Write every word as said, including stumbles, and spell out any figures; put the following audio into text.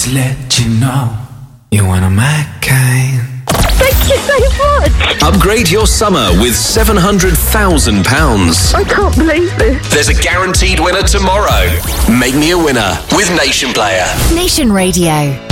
Let you know you're one of my kind. Thank you so much. Upgrade your summer with seven hundred thousand pounds. I can't believe this. There's a guaranteed winner tomorrow. Make me a winner with Nation Player. Nation Radio.